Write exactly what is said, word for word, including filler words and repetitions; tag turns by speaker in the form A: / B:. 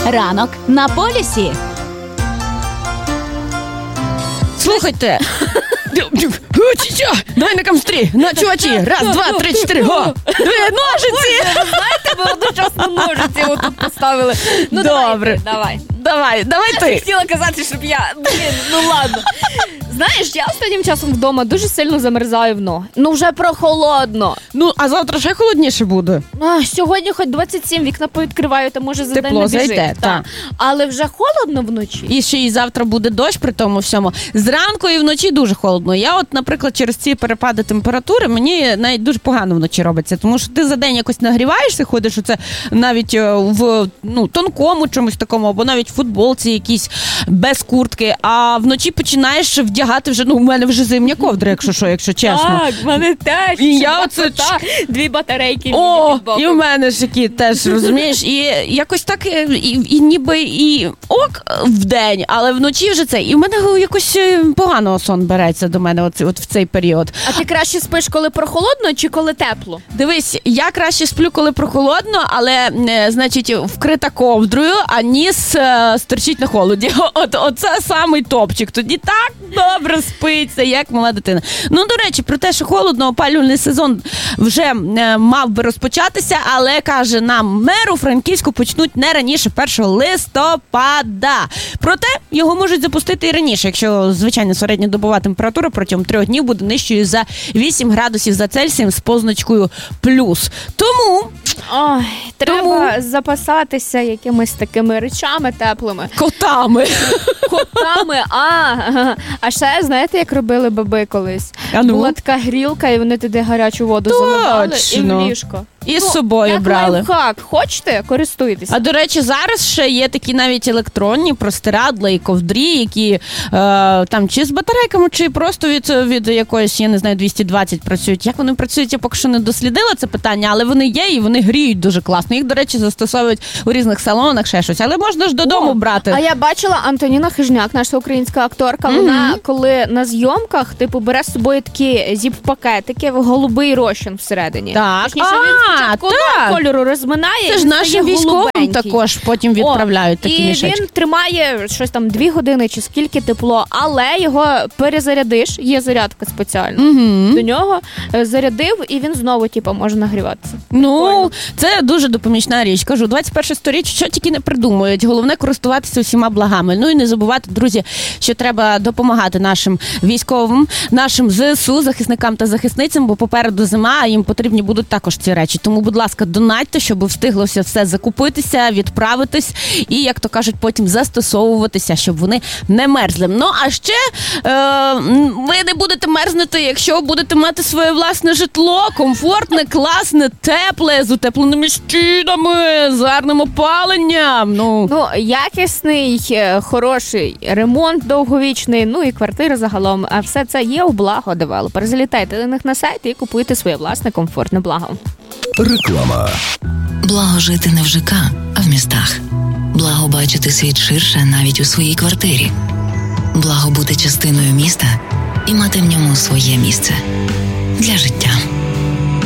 A: Ранок на полюсі.
B: Слухайте. Давай на камстрі, на чувачі. Раз, два, три, чотири, го. Ножиці.
C: Ви знаєте, ми одночасно ножиці отут поставили. Ну,
B: Добре.
C: Давай.
B: Давай, давай
C: Я
B: ти.
C: хотіла казати, щоб я... Блін, ну ладно. Знаєш, я останнім часом вдома дуже сильно замерзаю в ноги. Ну вже прохолодно.
B: Ну, а завтра ще холодніше буде.
C: А, сьогодні хоч двадцять сім, вікна повідкриваю, то може за
B: Тепло
C: день не біжить.
B: зайде,
C: Так.
B: так.
C: Але вже холодно вночі.
B: І ще і завтра буде дощ при тому всьому. Зранку і вночі дуже холодно. Я от, наприклад, через ці перепади температури мені навіть дуже погано вночі робиться. Тому що ти за день якось нагріваєшся, ходиш оце навіть в ну, тонкому чомусь такому, або навіть в футболці якійсь без куртки, а вночі починаєш вдягати вже, ну, у мене вже зимня ковдра, якщо що, якщо чесно.
C: Так, в мене теж.
B: І я оце...
C: Дві батарейки.
B: О, і в мене ж які теж, розумієш, і якось так, і, і ніби і ок в день, але вночі вже це. І в мене якось погано сон береться до мене от, от в цей період.
C: А ти краще спиш, коли прохолодно чи коли тепло?
B: Дивись, я краще сплю, коли прохолодно, але, значить, вкрита ковдрою, а ніс е, стерчить на холоді. От, оце самий топчик. Тоді так добре спиться, як мала дитина. Ну, до речі, про те, що холодно, опалювальний сезон вже е, мав би розпочатися, але, каже нам мер, у Франківську почнуть не раніше першого листопада. Проте, його можуть запустити і раніше, якщо, звичайно, середньодобова температура протягом трьох днів буде нижчою за вісім градусів за Цельсієм з позначкою плюс. Тому...
C: Ой, треба
B: Тому...
C: запасатися якимись такими речами теплими.
B: Котами.
C: Котами, а. А ще, знаєте, як робили баби колись?
B: А ну?
C: Була така грілка, і вони туди гарячу воду заливали і в ліжко.
B: І з
C: ну,
B: собою
C: як
B: брали.
C: Лайфхак. Хочете? Користуйтесь.
B: А, до речі, зараз ще є такі навіть електронні простирадла і ковдрі, які е, там чи з батарейками, чи просто від, від якоїсь, я не знаю, двісті двадцять працюють. Як вони працюють, я поки що не дослідила це питання, але вони є і вони гріють дуже класно. Їх, до речі, застосовують у різних салонах, ще щось. Але можна ж додому
C: О,
B: брати.
C: А я бачила Антоніна Хижняк, наша українська акторка, mm-hmm. вона, коли на зйомках, типу, бере з собою такі зіп-пакетики, голубий розчин всередині.
B: Так.
C: Точніше, він спочатку одного кольору розминає.
B: Це ж нашим військовим також потім відправляють
C: О,
B: такі
C: і
B: мішечки.
C: І він тримає щось там дві години чи скільки тепло, але його перезарядиш, є зарядка спеціальна.
B: Угу.
C: До нього зарядив, і він знову, типу, може нагріватися.
B: Ну,
C: Прикольно.
B: це дуже допомічна річ. Кажу, двадцять перше сторіччя, що тільки не придумують. Головне користуватися усіма благами. Ну і не забувати, друзі, що треба допомагати нашим військовим, нашим ЗСУ, захисникам та захисницям, бо попереду зима, а їм потрібні будуть також ці речі. Тому, будь ласка, донатьте, щоб встиглося все закупитися, відправитись і, як то кажуть, потім застосовуватися, щоб вони не мерзли. Ну, а ще е, ви не будете мерзнути, якщо будете мати своє власне житло, комфортне, класне, тепле, з утепленими стінами, з гарним опаленням. Ну,
C: Ну, якісний, хороший ремонт довговічний, ну і квартира загалом. А все це є у Благо Девелопер. Залітайте до них на сайт і купуйте своє власне комфортне благо.
D: Реклама.
E: Благо жити не в ЖК, а в містах. Благо бачити світ ширше навіть у своїй квартирі. Благо бути частиною міста і мати в ньому своє місце для життя.